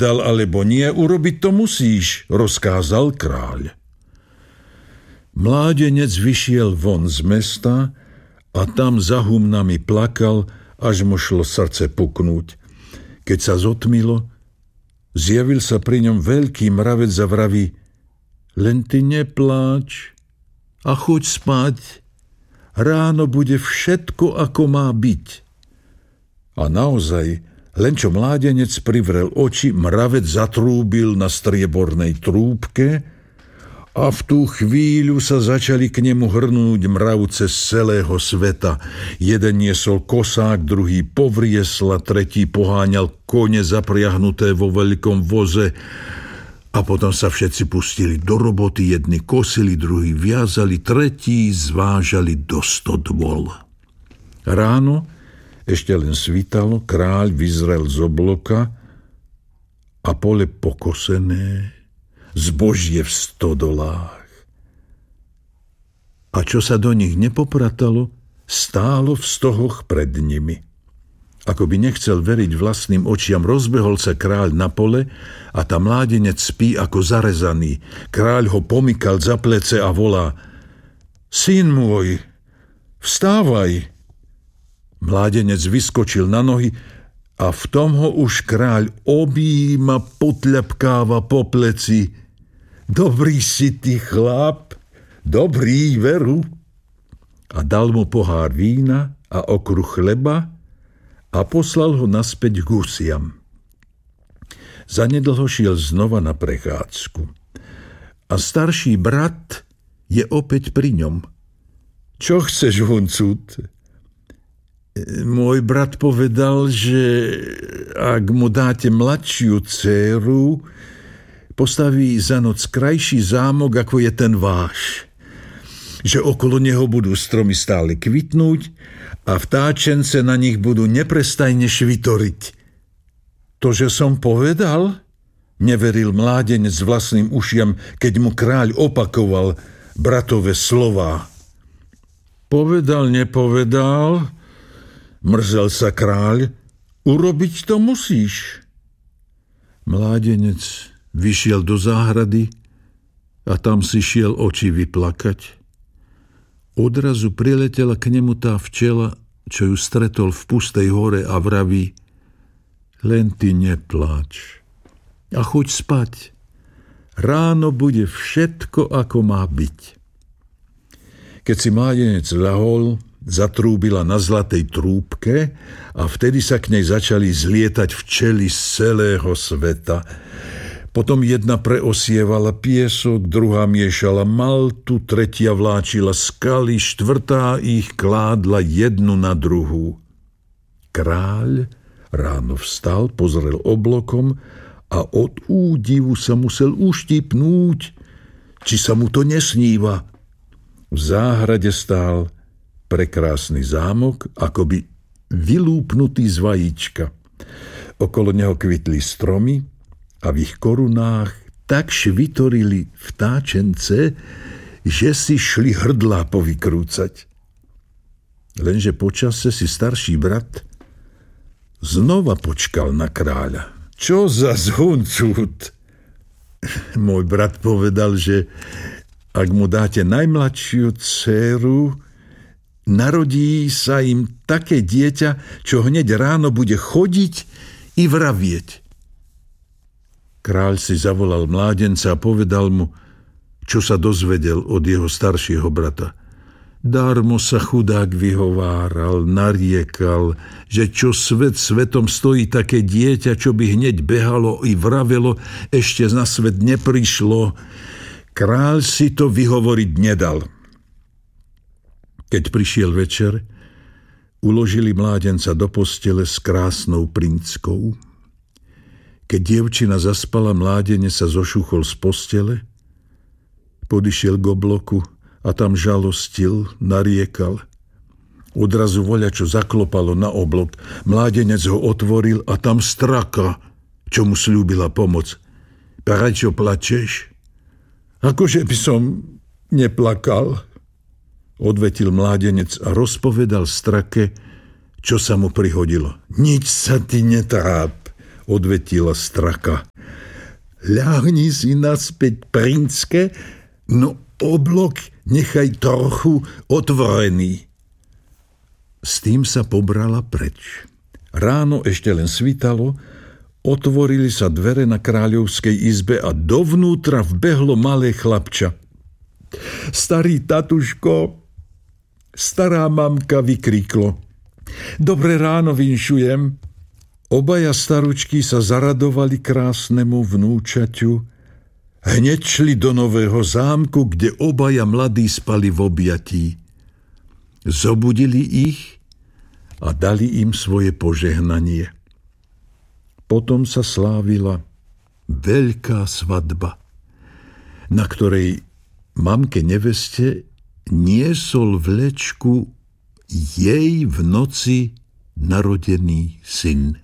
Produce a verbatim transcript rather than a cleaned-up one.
povedal alebo nie, urobiť to musíš, rozkázal kráľ. Mládenec vyšiel von z mesta a tam za humnami plakal, až mu šlo srdce puknúť. Keď sa zotmilo, zjavil sa pri ňom veľký mravec a vraví: len ty nepláč a choď spať, ráno bude všetko, ako má byť. A naozaj, len čo mládenec privrel oči, mravec zatrúbil na striebornej trúbke a v tú chvíľu sa začali k nemu hrnúť mravce z celého sveta. Jeden niesol kosák, druhý povriesla, tretí poháňal kone zapriahnuté vo veľkom voze a potom sa všetci pustili do roboty. Jedni kosili, druhí viazali, tretí zvážali do stodôl. Ráno, ešte len svitalo, kráľ vyzrel z obloka a pole pokosené, zbožie v stodolách. A čo sa do nich nepopratalo, stálo v stohoch pred nimi. Ako by nechcel veriť vlastným očiam, rozbehol sa kráľ na pole a tá mládenec spí ako zarezaný. Kráľ ho pomykal za plece a volá: syn môj, vstávaj. Mládenec vyskočil na nohy a v tom ho už kráľ objíma, potľapkáva po pleci. Dobrý si ty, chlap, dobrý, veru. A dal mu pohár vína a okruh chleba a poslal ho naspäť k husiam. Zanedlho šiel znova na prechádzku. A starší brat je opäť pri ňom. Čo chceš, huncut? Môj brat povedal, že ak mu dáte mladšiu dcéru, postaví za noc krajší zámok, ako je ten váš. Že okolo neho budú stromy stále kvitnúť a vtáčence na nich budú neprestajne švitoriť. To, že som povedal? Neveril mládenec vlastným ušiam, keď mu kráľ opakoval bratové slová. Povedal, nepovedal, mrzel sa kráľ, urobiť to musíš. Mládenec vyšiel do záhrady a tam si šiel oči vyplakať. Odrazu priletela k nemu tá včela, čo ju stretol v pustej hore a vraví: len ty nepláč a choď spať. Ráno bude všetko, ako má byť. Keď si mládenec ľahol, zatrúbila na zlatej trúbke a vtedy sa k nej začali zlietať včely z celého sveta. Potom jedna preosievala piesok, druhá miešala maltu, tretia vláčila skaly, štvrtá ich kládla jednu na druhú. Kráľ ráno vstal, pozrel oblokom a od údivu sa musel uštipnúť, či sa mu to nesníva. V záhrade stál prekrásny zámok, akoby vylúpnutý z vajíčka. Okolo neho kvitli stromy a v ich korunách tak švitorili vtáčence, že si šli hrdlá povykrúcať. Lenže počase si starší brat znova počkal na kráľa. Čo za zhuncut? Môj brat povedal, že ak mu dáte najmladšiu dcéru, narodí sa im také dieťa, čo hneď ráno bude chodiť i vravieť. Kráľ si zavolal mládenca a povedal mu, čo sa dozvedel od jeho staršieho brata. Darmo sa chudák vyhováral, nariekal, že čo svet svetom stojí také dieťa, čo by hneď behalo i vravelo, ešte na svet neprišlo. Kráľ si to vyhovoriť nedal. Keď prišiel večer, uložili mládenca do postele s krásnou princkou. Keď dievčina zaspala, mládenec sa zošuchol z postele, podišiel k obloku a tam žalostil, nariekal. Odrazu voľačo zaklopalo na oblok. Mládenec ho otvoril a tam straka, čo mu sľúbila pomoc. Prečo plačeš? Akože by som neplakal, odvetil mládenec a rozpovedal strake, čo sa mu prihodilo. Nič sa ty netráp, odvetila straka. ľahni si naspäť, princke, no oblok nechaj trochu otvorený. S tým sa pobrala preč. Ráno ešte len svitalo, otvorili sa dvere na kráľovskej izbe a dovnútra vbehlo malé chlapča. Starý tatuško, stará mamka, vykríklo. Dobré ráno, vinšujem. Obaja staručky sa zaradovali krásnemu vnúčaťu. Hneď šli do nového zámku, kde obaja mladí spali v objatí. Zobudili ich a dali im svoje požehnanie. Potom sa slávila veľká svadba, na ktorej mamke neveste niesol vlečku jej v noci narodený syn.